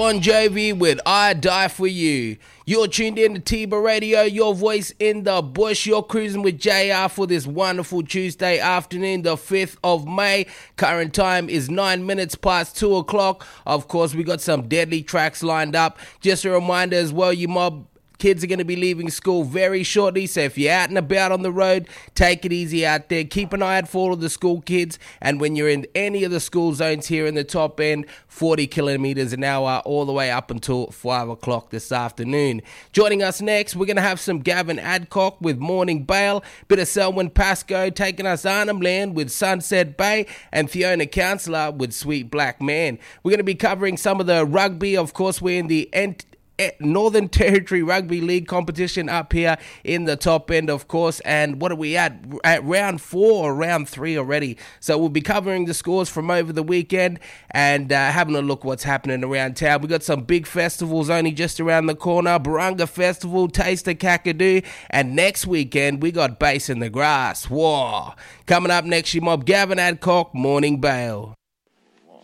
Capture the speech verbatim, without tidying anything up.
Bon Jovi with I Die For You. You're tuned in to Tiba Radio, your voice in the bush. You're cruising with J R for this wonderful Tuesday afternoon, the fifth of May. Current time is nine minutes past two o'clock. Of course, we got some deadly tracks lined up. Just a reminder as well, you mob kids are going to be leaving school very shortly, so if you're out and about on the road, take it easy out there. Keep an eye out for all of the school kids, and when you're in any of the school zones here in the top end, forty kilometers an hour all the way up until five o'clock this afternoon. Joining us next, we're going to have some Gavin Adcock with Morning Bale, bit of Selwyn Pascoe taking us Arnhem Land with Sunset Bay, and Fiona Counsellor with Sweet Black Man. We're going to be covering some of the rugby. Of course, we're in the end Northern Territory Rugby League competition up here in the top end, of course. And what are we at? At round four or round three already. So we'll be covering the scores from over the weekend and uh, having a look what's happening around town. We got some big festivals only just around the corner. Barunga Festival, Taste of Kakadu, and next weekend we got Bass in the Grass. Whoa! Coming up next, you mob Gavin Adcock, Morning Bale.